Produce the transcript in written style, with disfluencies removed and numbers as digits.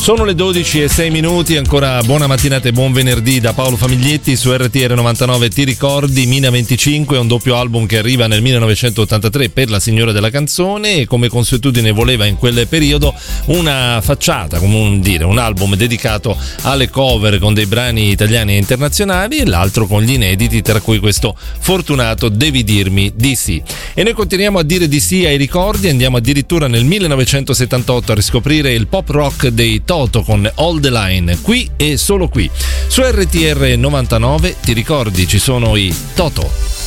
Sono le 12:06, ancora buona mattinata e buon venerdì da Paolo Famiglietti su RTR 99. Ti ricordi? Mina 25 è un doppio album che arriva nel 1983 per la signora della canzone e come consuetudine voleva in quel periodo una facciata, come un album dedicato alle cover con dei brani italiani e internazionali e l'altro con gli inediti, tra cui questo fortunato Devi dirmi di sì. E noi continuiamo a dire di sì ai ricordi, andiamo addirittura nel 1978 a riscoprire il pop rock dei Toto con All the Line, qui e solo qui su RTR 99. Ti ricordi? Ci sono i Toto.